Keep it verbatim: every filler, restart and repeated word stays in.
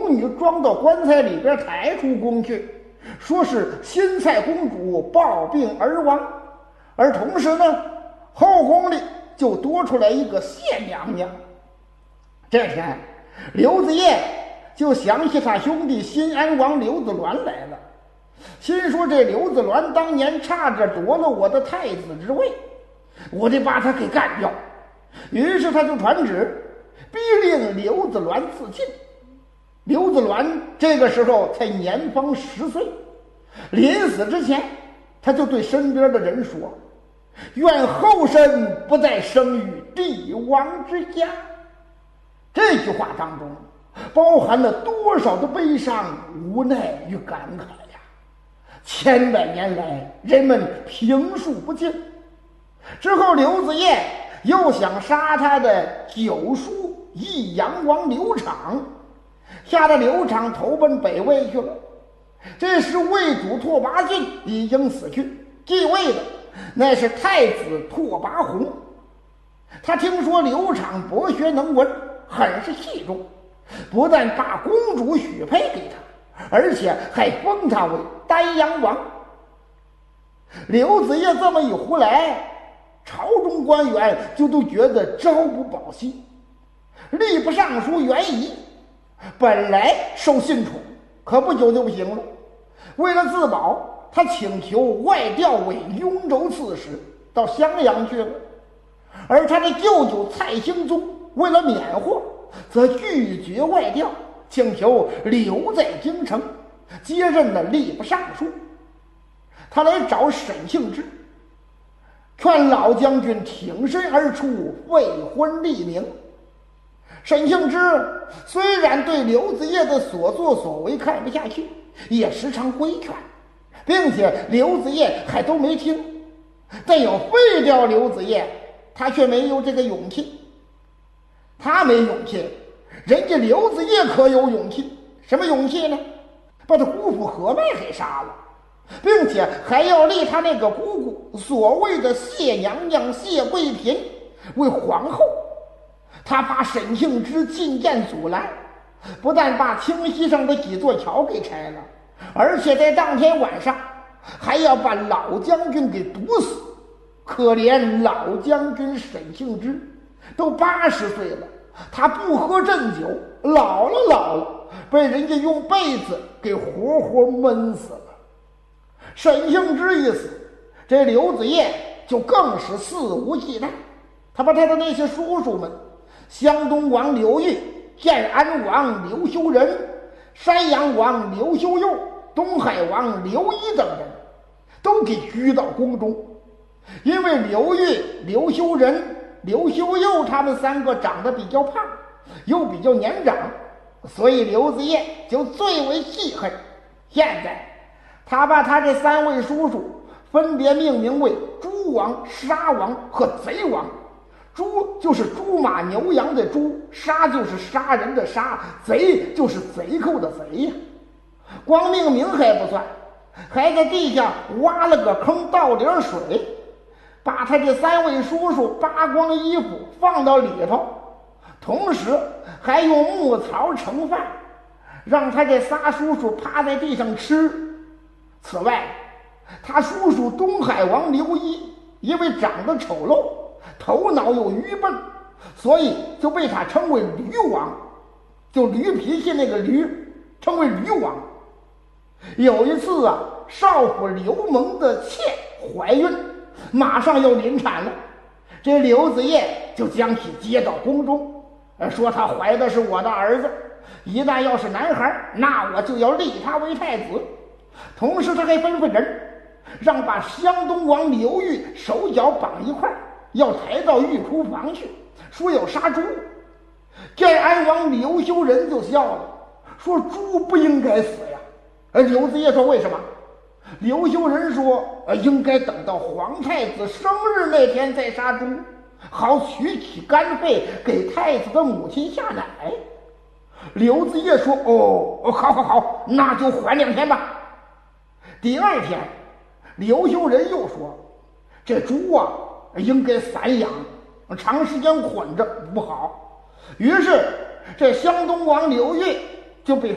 宫女装到棺材里边抬出宫去，说是新蔡公主暴病而亡。而同时呢，后宫里就多出来一个谢娘娘。这天，刘子业就想起他兄弟新安王刘子鸾来了，心说这刘子鸾当年差着夺了我的太子之位，我得把他给干掉。于是他就传旨逼令刘子鸾自尽。刘子鸾这个时候才年方十岁，临死之前他就对身边的人说，愿后身不再生于帝王之家。这句话当中包含了多少的悲伤、无奈与感慨呀！千百年来人们评述不尽。之后刘子业又想杀他的九叔益阳王刘昶，吓得刘昶投奔北魏去了。这时魏主拓跋浚已经死去，继位的那是太子拓跋宏。他听说刘昶博学能文，很是器重，不但把公主许配给他，而且还封他为丹阳王。刘子业这么一胡来，朝中官员就都觉得朝不保夕。吏部尚书袁仪本来受信宠，可不久就不行了。为了自保，他请求外调为雍州刺史，到襄阳去了。而他的舅舅蔡兴宗为了免祸，则拒绝外调，请求留在京城，接任了吏部尚书。他来找沈庆之，劝老将军挺身而出，废婚立名。沈庆之虽然对刘子业的所作所为看不下去，也时常规劝，并且刘子业还都没听，但要废掉刘子业，他却没有这个勇气。他没勇气，人家刘子业可有勇气。什么勇气呢？把他姑父何迈给杀了，并且还要立他那个姑姑所谓的谢娘娘谢贵嫔为皇后。他把沈庆之进谏阻拦，不但把清溪上的几座桥给拆了，而且在当天晚上还要把老将军给毒死。可怜老将军沈庆之都八十岁了，他不喝鸩酒，老了老了，被人家用被子给活活闷死了。沈庆之一死，这刘子业就更是肆无忌惮。他把他的那些叔叔们，湘东王刘裕、建安王刘修仁、山阳王刘修佑、东海王刘一等人都给拘到宫中。因为刘裕、刘修仁、刘修佑他们三个长得比较胖，又比较年长，所以刘子业就最为记恨。现在他把他这三位叔叔分别命名为猪王、杀王和贼王。猪就是猪马牛羊的猪，杀就是杀人的杀，贼就是贼寇的贼呀。光命名还不算，还在地下挖了个坑，倒点水，把他这三位叔叔扒光衣服放到里头，同时还用木槽盛饭，让他这仨叔叔趴在地上吃。此外，他叔叔东海王刘一因为长得丑陋，头脑又愚笨，所以就被他称为驴王，就驴脾气那个驴，称为驴王。有一次啊，少府刘蒙的妾怀孕，马上要临产了，这刘子业就将其接到宫中，说他怀的是我的儿子，一旦要是男孩，那我就要立他为太子。同时他还吩咐人，让把湘东王刘裕手脚绑一块，要抬到御厨房去，说要杀猪。建安王刘修仁就笑了，说猪不应该死呀。而刘子业说为什么？刘修仁说呃，应该等到皇太子生日那天再杀猪，好取其肝肺给太子的母亲下奶。刘子业说哦，好好好，那就缓两天吧。第二天刘修仁又说，这猪啊应该散养，长时间捆着不好。于是这湘东王刘裕就被